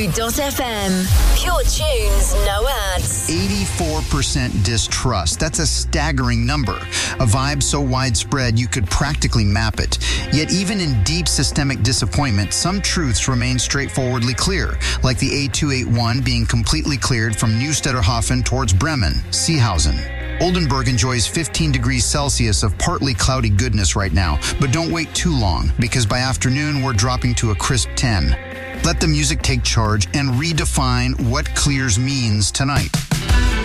Q.FM. Pure tunes, no ads. 84% distrust. That's a staggering number. A vibe so widespread you could practically map it. Yet even in deep systemic disappointment, some truths remain straightforwardly clear, like the A281 being completely cleared from Neustädterhofen towards Bremen, Seehausen. Oldenburg enjoys 15 degrees Celsius of partly cloudy goodness right now, but don't wait too long, because by afternoon we're dropping to a crisp 10. Let the music take charge and redefine what clears means tonight.